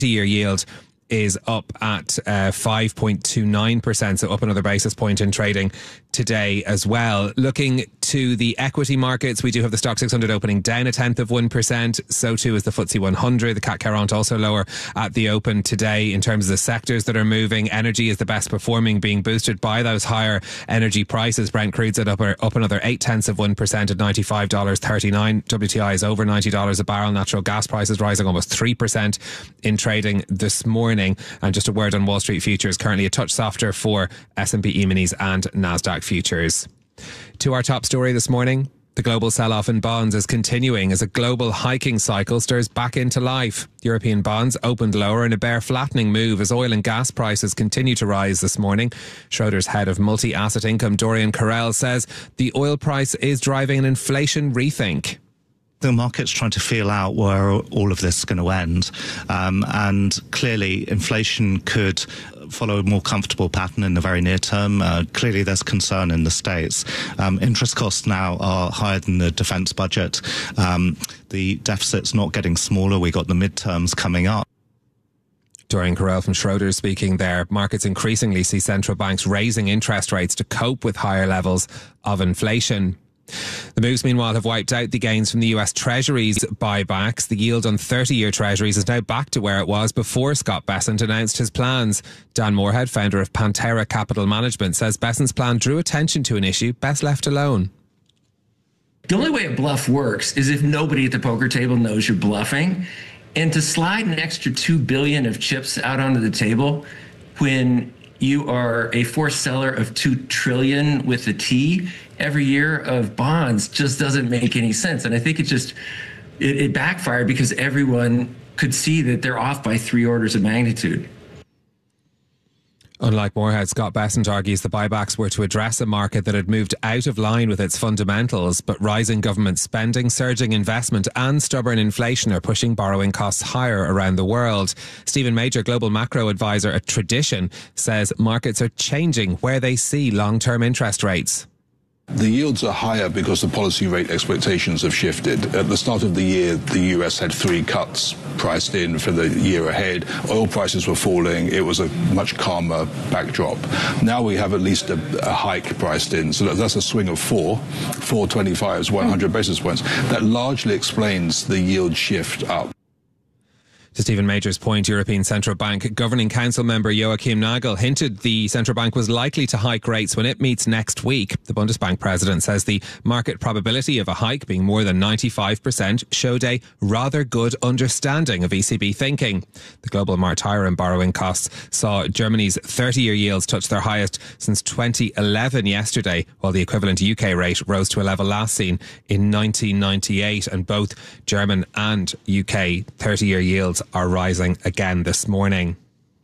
10-year yield is up at 5.29%, so up another basis point in trading today as well. Looking to the equity markets, we do have the Stock 600 opening down 0.1%. So too is the FTSE 100. The CAC 40 also lower at the open today. In terms of the sectors that are moving, energy is the best performing, being boosted by those higher energy prices. Brent crude's up another 0.8% at $95.39. WTI is over $90 a barrel. Natural gas prices rising almost 3% in trading this morning. And just a word on Wall Street futures, currently a touch softer for S&P E-minis and Nasdaq futures. To our top story this morning, the global sell-off in bonds is continuing as a global hiking cycle stirs back into life. European bonds opened lower in a bear flattening move as oil and gas prices continue to rise this morning. Schroders head of multi-asset income, Dorian Carell, says the oil price is driving an inflation rethink. The market's trying to feel out where all of this is going to end. And clearly, inflation could follow a more comfortable pattern in the very near term. Clearly, there's concern in the States. Interest costs now are higher than the defence budget. The deficit's not getting smaller. We got the midterms coming up. Dorian Carell from Schroders speaking there. Markets increasingly see central banks raising interest rates to cope with higher levels of inflation. The moves, meanwhile, have wiped out the gains from the US Treasury's buybacks. The yield on 30-year Treasuries is now back to where it was before Scott Bessent announced his plans. Dan Moorhead, founder of Pantera Capital Management, says Bessent's plan drew attention to an issue best left alone. The only way a bluff works is if nobody at the poker table knows you're bluffing. And to slide an extra $2 billion of chips out onto the table when you are a forced seller of $2 trillion with a T every year of bonds just doesn't make any sense. And I think it backfired because everyone could see that they're off by 3 orders of magnitude. Unlike Moorhead, Scott Bessent argues the buybacks were to address a market that had moved out of line with its fundamentals, but rising government spending, surging investment and stubborn inflation are pushing borrowing costs higher around the world. Stephen Major, global macro advisor at Tradition, says markets are changing where they see long-term interest rates. The yields are higher because the policy rate expectations have shifted. At the start of the year, the US had 3 cuts priced in for the year ahead. Oil prices were falling. It was a much calmer backdrop. Now we have at least a hike priced in. So that's a swing of 425 is 100 basis points. That largely explains the yield shift up. To Stephen Major's point, European Central Bank Governing Council member Joachim Nagel hinted the central bank was likely to hike rates when it meets next week. The Bundesbank president says the market probability of a hike being more than 95% showed a rather good understanding of ECB thinking. The global martyr in borrowing costs saw Germany's 30-year yields touch their highest since 2011 yesterday, while the equivalent UK rate rose to a level last seen in 1998, and both German and UK 30-year yields are rising again this morning.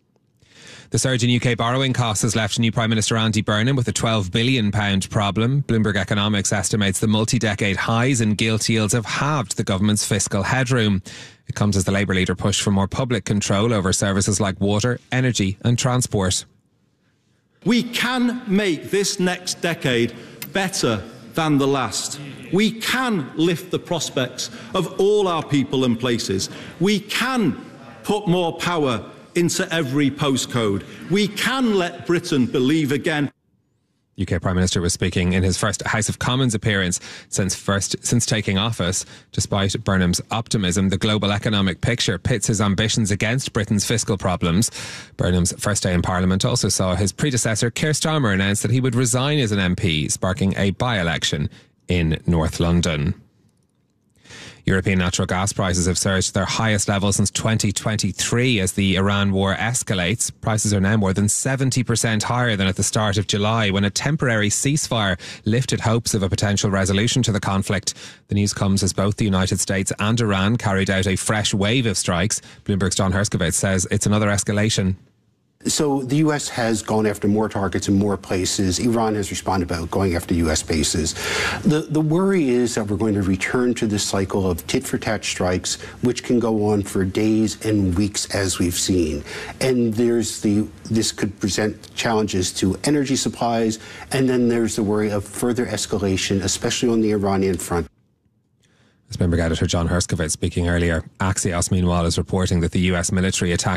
The surge in UK borrowing costs has left new Prime Minister Andy Burnham with a £12 billion problem. Bloomberg Economics estimates the multi-decade highs in gilt yields have halved the government's fiscal headroom. It comes as the Labour leader pushed for more public control over services like water, energy and transport. We can make this next decade better than the last. We can lift the prospects of all our people and places. We can put more power into every postcode. We can let Britain believe again. UK Prime Minister was speaking in his first House of Commons appearance since taking office. Despite Burnham's optimism, the global economic picture pits his ambitions against Britain's fiscal problems. Burnham's first day in Parliament also saw his predecessor Keir Starmer announce that he would resign as an MP, sparking a by-election in North London. European natural gas prices have surged to their highest level since 2023 as the Iran war escalates. Prices are now more than 70% higher than at the start of July, when a temporary ceasefire lifted hopes of a potential resolution to the conflict. The news comes as both the United States and Iran carried out a fresh wave of strikes. Bloomberg's Don Herskovitz says it's another escalation. So the U.S. has gone after more targets in more places. Iran has responded by going after U.S. bases. The worry is that we're going to return to this cycle of tit-for-tat strikes, which can go on for days and weeks, as we've seen. And this could present challenges to energy supplies, and then there's the worry of further escalation, especially on the Iranian front. As Bloomberg editor John Herskovitz speaking earlier. Axios, meanwhile, is reporting that the US military attacked